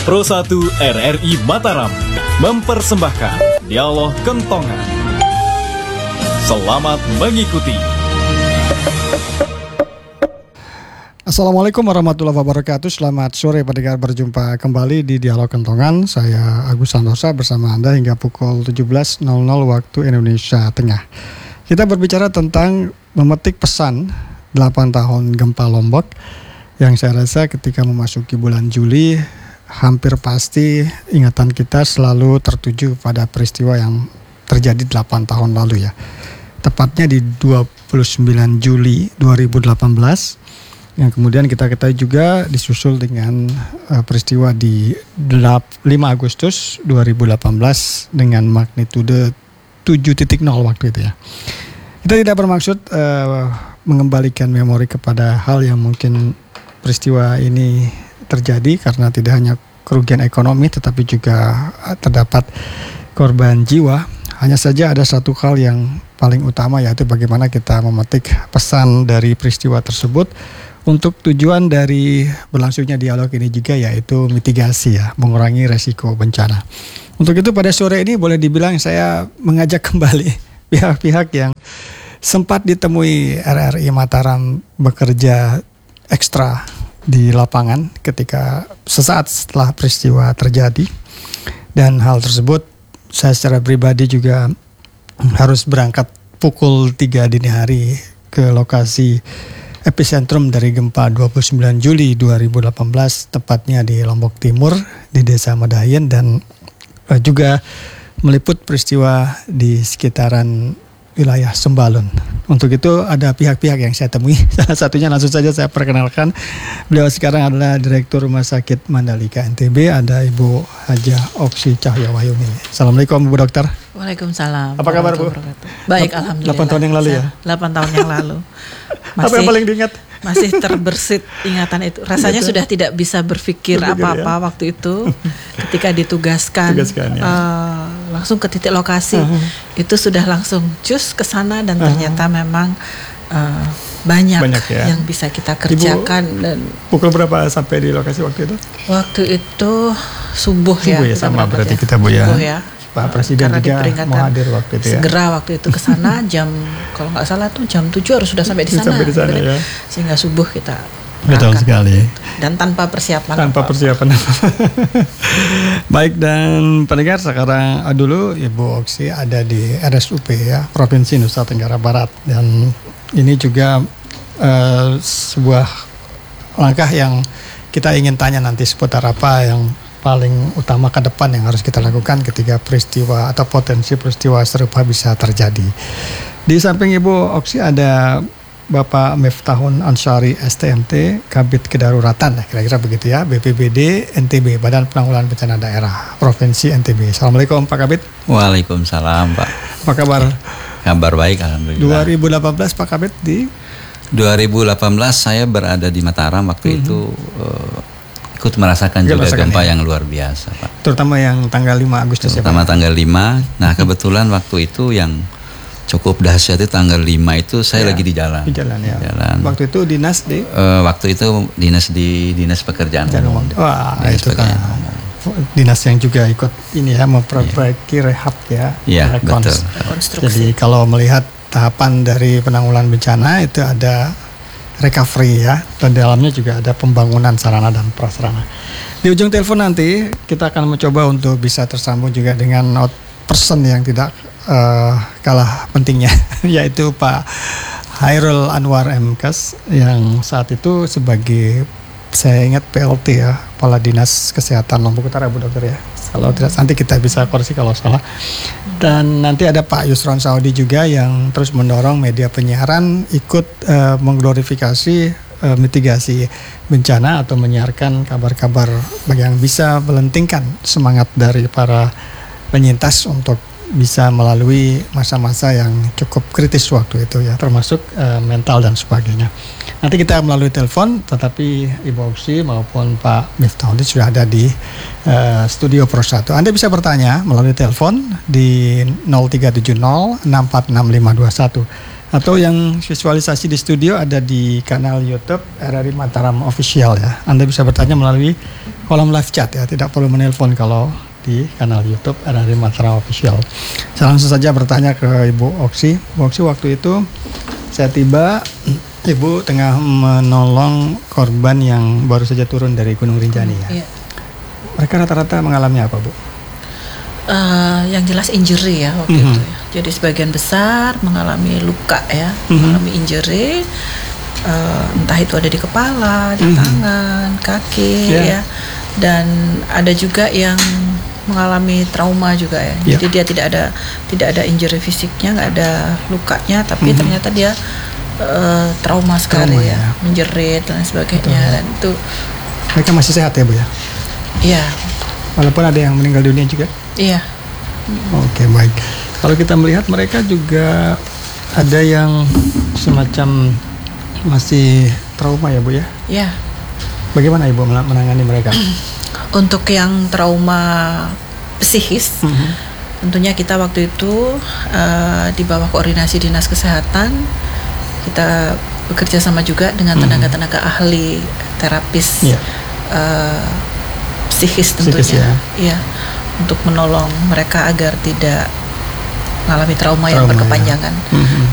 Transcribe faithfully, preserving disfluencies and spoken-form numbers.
Pro satu R R I Mataram mempersembahkan Dialog Kentongan. Selamat mengikuti. Assalamualaikum warahmatullahi wabarakatuh. Selamat sore pendengar, berjumpa kembali di Dialog Kentongan. Saya Agus Santosa bersama Anda hingga pukul tujuh belas nol nol waktu Indonesia Tengah. Kita berbicara tentang memetik pesan delapan tahun gempa Lombok, yang saya rasa ketika memasuki bulan Juli hampir pasti ingatan kita selalu tertuju pada peristiwa yang terjadi delapan tahun lalu ya. Tepatnya di dua puluh sembilan Juli dua ribu delapan belas, yang kemudian kita ketahui juga disusul dengan uh, peristiwa di lima Agustus dua ribu delapan belas dengan magnitudo tujuh titik nol waktu itu ya. Kita tidak bermaksud uh, mengembalikan memori kepada hal yang mungkin peristiwa ini terjadi karena tidak hanya kerugian ekonomi tetapi juga terdapat korban jiwa. Hanya saja ada satu hal yang paling utama, yaitu bagaimana kita memetik pesan dari peristiwa tersebut untuk tujuan dari berlangsungnya dialog ini juga, yaitu mitigasi ya, mengurangi resiko bencana. Untuk itu pada sore ini boleh dibilang saya mengajak kembali pihak-pihak yang sempat ditemui R R I Mataram bekerja ekstra di lapangan ketika sesaat setelah peristiwa terjadi, dan hal tersebut saya secara pribadi juga harus berangkat pukul tiga dini hari ke lokasi epicentrum dari gempa dua puluh sembilan Juli dua ribu delapan belas, tepatnya di Lombok Timur di Desa Madayen, dan juga meliput peristiwa di sekitaran wilayah Sembalun. Untuk itu ada pihak-pihak yang saya temui. Salah satunya langsung saja saya perkenalkan. Beliau sekarang adalah Direktur Rumah Sakit Mandalika N T B, ada Ibu Hajah Oksi Cahyawahyuni. Assalamualaikum Bu Dokter. Waalaikumsalam. Apa kabar Bu? Baik, alhamdulillah. delapan tahun yang lalu ya? delapan tahun yang lalu. Masih, apa yang paling diingat? Masih terbersit ingatan itu. Rasanya gitu. Sudah tidak bisa berpikir, berpikir apa-apa ya? Waktu itu ketika ditugaskan ya. uh, langsung ke titik lokasi, uh-huh. itu sudah langsung cus ke sana, dan uh-huh. ternyata memang uh, banyak, banyak ya? Yang bisa kita kerjakan. Ibu, dan pukul berapa sampai di lokasi waktu itu? Waktu itu subuh, subuh ya, ya sama berarti ya. Kita Bu ya. Subuh ya. Pak Presiden juga mau hadir waktu itu ya. Segera waktu itu ke sana jam kalau nggak salah tuh jam tujuh harus sudah sampai di sana. Sampai di sana ya. Sehingga subuh kita betul sekali. Dan tanpa persiapan. Tanpa apa-apa. persiapan. Baik, dan pendengar, sekarang dulu Ibu Oksi ada di R S U P ya, Provinsi Nusa Tenggara Barat, dan ini juga uh, sebuah langkah yang kita ingin tanya nanti seputar apa yang paling utama ke depan yang harus kita lakukan ketika peristiwa atau potensi peristiwa serupa bisa terjadi. Di samping Ibu Oksi ada Bapak Miftahun Ansari S T M T, Kabid Kedaruratan, kira-kira begitu ya, B P B D N T B, Badan Penanggulangan Bencana Daerah Provinsi N T B. Assalamualaikum Pak Kabid. Waalaikumsalam Pak. Apa kabar? Kabar baik alhamdulillah. dua ribu delapan belas Pak Kabid di? dua ribu delapan belas saya berada di Mataram waktu mm-hmm. itu. Uh, ikut merasakan juga merasakan gempa ya? yang luar biasa Pak. Terutama yang tanggal lima Agustus Terutama ya Pak? tanggal lima. Nah kebetulan waktu itu yang cukup dahsyat itu tanggal lima itu saya ya, lagi di jalan. Di jalan ya. Di jalan. Waktu itu dinas di? Uh, waktu itu dinas di Dinas Pekerjaan Umum. Wah dinas itu kan dinas yang juga ikut ini ya, memperbaiki ya. Rehab ya. Iya betul. Jadi kalau melihat tahapan dari penanggulangan bencana itu ada recovery ya, dan dalamnya juga ada pembangunan sarana dan prasarana. Di ujung telepon nanti kita akan mencoba untuk bisa tersambung juga dengan person yang tidak uh, kalah pentingnya, yaitu Pak Hairul Anwar M Kes, yang saat itu sebagai, saya ingat P L T ya, Kepala Dinas Kesehatan Lombok Utara Bu Dokter ya. Kalau tidak nanti kita bisa koreksi kalau salah. Dan nanti ada Pak Yusron Saudi juga yang terus mendorong media penyiaran ikut uh, mengglorifikasi uh, mitigasi bencana atau menyiarkan kabar-kabar yang bisa melentingkan semangat dari para penyintas untuk bisa melalui masa-masa yang cukup kritis waktu itu ya, termasuk uh, mental dan sebagainya. Nanti kita melalui telepon, tetapi Ibu Oksi maupun Pak Miftahun sudah ada di uh, studio Pro satu. Anda bisa bertanya melalui telepon di nol tiga tujuh nol enam empat enam lima dua satu Atau yang visualisasi di studio ada di kanal YouTube R R I Mataram Official ya. Anda bisa bertanya melalui kolom live chat ya, tidak perlu menelpon kalau di kanal YouTube R R I Mataram Official. Saya langsung saja bertanya ke Ibu Oksi. Bu Oksi, waktu itu saya tiba, Ibu tengah menolong korban yang baru saja turun dari Gunung Rinjani ya. Iya. Mereka rata-rata mengalami apa, Bu? Uh, yang jelas injury ya waktu Mm-hmm. itu ya. Jadi sebagian besar mengalami luka ya, Mm-hmm. mengalami injury, uh, entah itu ada di kepala, di Mm-hmm. tangan, kaki Yeah. ya, dan ada juga yang mengalami trauma juga ya. Yeah. Jadi dia tidak ada tidak ada injury fisiknya, nggak ada lukanya, tapi Mm-hmm. ternyata dia uh, trauma sekali Trauma, ya, ya. menjerit dan sebagainya. Betul. Dan itu Mereka masih sehat ya, Bu ya? ya, Walaupun ada yang meninggal dunia juga? iya. Oke, baik. Kalau kita melihat mereka juga ada yang semacam masih trauma ya, Bu ya? Ya. Bagaimana Ibu menangani mereka? Untuk yang trauma psikis, Mhm. tentunya kita waktu itu uh, di bawah koordinasi Dinas Kesehatan, kita bekerja sama juga dengan tenaga-tenaga ahli terapis Iya. uh, psikis Psikis, tentunya, ya. iya, untuk menolong mereka agar tidak mengalami trauma, yang Trauma, ya. berkepanjangan. Mhm.